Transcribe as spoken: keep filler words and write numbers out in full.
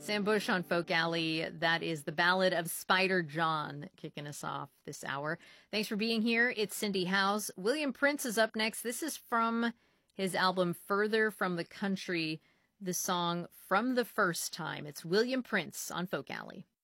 Sam Bush on Folk Alley. That is the Ballad of Spider John kicking us off this hour. Thanks for being here. It's Cindy Howes. William Prince is up next. This is from his album Further from the Country, the song From the First Time. It's William Prince on Folk Alley.